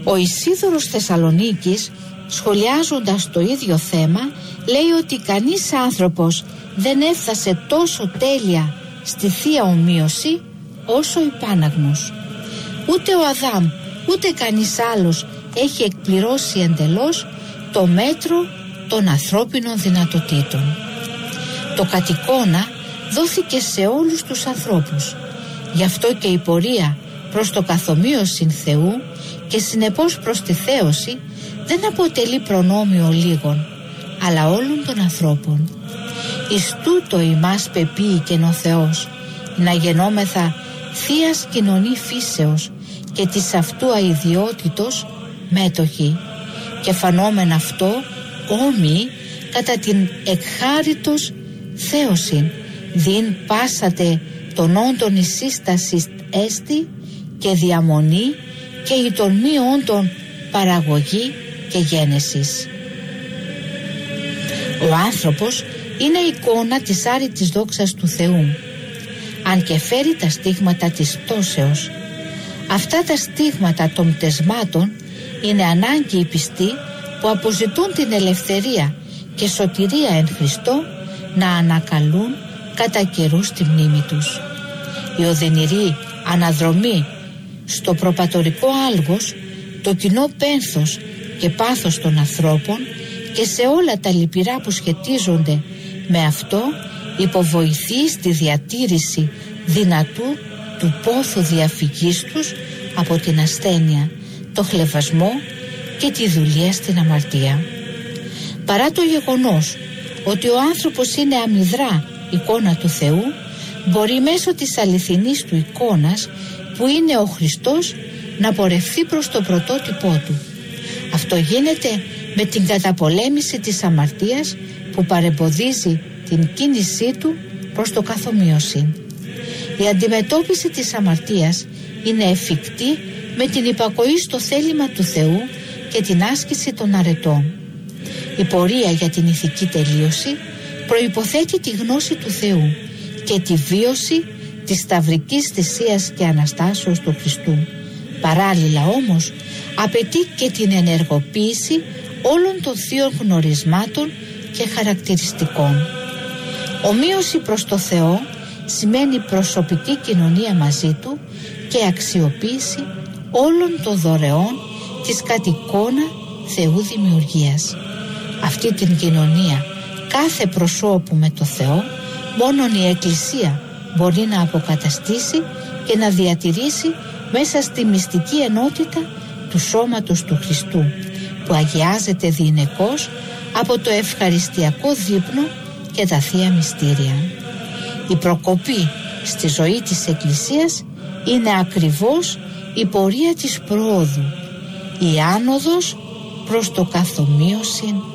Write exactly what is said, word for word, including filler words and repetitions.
Ο Ισίδωρος Θεσσαλονίκης, σχολιάζοντας το ίδιο θέμα, λέει ότι κανείς άνθρωπος δεν έφτασε τόσο τέλεια στη Θεία Ομοίωση όσο η Πάναγνος. Ούτε ο Αδάμ ούτε κανείς άλλος έχει εκπληρώσει εντελώς το μέτρο των ανθρώπινων δυνατοτήτων. Το κατ' εικόνα δόθηκε σε όλους τους ανθρώπους. Γι' αυτό και η πορεία προς το καθομοίωσιν Θεού και συνεπώς προς τη θέωση δεν αποτελεί προνόμιο λίγων, αλλά όλων των ανθρώπων. Εις τούτο ημάς πεποίηκεν ο Θεός, να γεννόμεθα θείας κοινωνή φύσεως και της αυτού αηδιότητος μέτοχοι, και φανόμεν αυτό όμοιοι κατά την εκχάριτος θέωσιν, δίν πάσατε των όντων η σύσταση έστι και διαμονή και η των μη όντων παραγωγή και γένεσης. Ο άνθρωπος είναι εικόνα της άρρητης δόξας του Θεού, αν και φέρει τα στίγματα της πτώσεως. Αυτά τα στίγματα των πτεσμάτων είναι ανάγκη οι πιστοί που αποζητούν την ελευθερία και σωτηρία εν Χριστώ να ανακαλούν κατά καιρούς τη μνήμη τους. Η οδυνηρή αναδρομή στο προπατορικό άλγος, το κοινό πένθος και πάθος των ανθρώπων και σε όλα τα λυπηρά που σχετίζονται με αυτό υποβοηθεί στη διατήρηση δυνατού του πόθου διαφυγής τους από την ασθένεια, το χλευασμό και τη δουλεία στην αμαρτία. Παρά το γεγονός ότι ο άνθρωπος είναι αμυδρά εικόνα του Θεού, μπορεί μέσω της αληθινής του εικόνας που είναι ο Χριστός να πορευθεί προς το πρωτότυπό του. Αυτό γίνεται με την καταπολέμηση της αμαρτίας που παρεμποδίζει την κίνησή του προς το καθομοίωση. Η αντιμετώπιση της αμαρτίας είναι εφικτή με την υπακοή στο θέλημα του Θεού και την άσκηση των αρετών. Η πορεία για την ηθική τελείωση προϋποθέτει τη γνώση του Θεού και τη βίωση της σταυρικής θυσίας και Αναστάσεως του Χριστού. Παράλληλα όμως απαιτεί και την ενεργοποίηση όλων των θείων γνωρισμάτων και χαρακτηριστικών. Ομοίωση προς το Θεό σημαίνει προσωπική κοινωνία μαζί Του και αξιοποίηση όλων των δωρεών της κατ' εικόνα Θεού δημιουργίας. Αυτή την κοινωνία κάθε προσώπου με το Θεό μόνον η Εκκλησία μπορεί να αποκαταστήσει και να διατηρήσει μέσα στη μυστική ενότητα του σώματος του Χριστού, που αγιάζεται διηνεκώς από το ευχαριστιακό δείπνο και τα Θεία Μυστήρια. Η προκοπή στη ζωή της Εκκλησίας είναι ακριβώς η πορεία της προόδου, η άνοδος προς το καθομοίωσιν